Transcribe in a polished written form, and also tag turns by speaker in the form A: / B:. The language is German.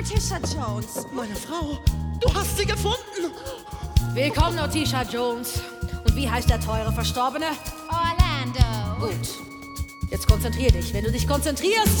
A: Tisha Jones.
B: Meine Frau, du hast sie gefunden.
C: Willkommen, Otisha Jones. Und wie heißt der teure Verstorbene?
A: Orlando.
C: Gut. Jetzt konzentrier dich. Wenn du dich konzentrierst,